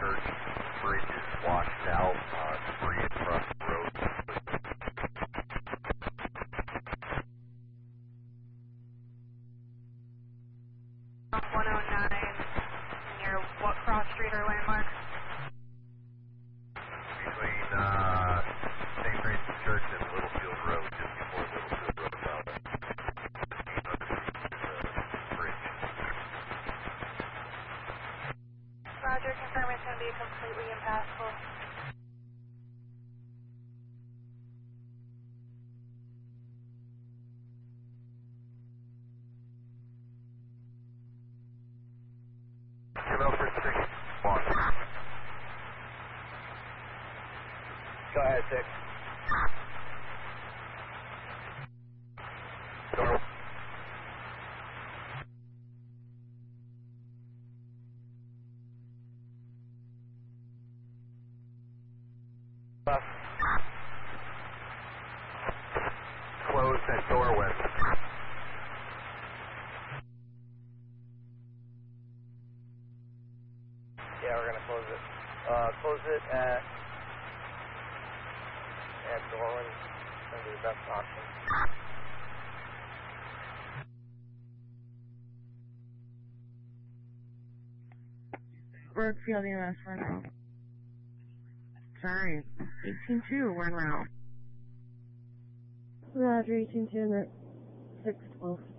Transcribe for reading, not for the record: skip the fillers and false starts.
Church bridge is washed out, debris across the road. 109 near what cross street or landmark? Between St. Francis Church and Littlefield Road, just before Littlefield Road, about 1,500 feet to the bridge. Roger, confirm it's going to be completely impassable. Give up for 6. Go ahead, 6. Go. Close that door with. Yeah, we're gonna close it. Close it at Dorland. Gonna be the best option. Brookfield EMS, run route. Sorry, 18-2, run route. Roger, 18-2, 612.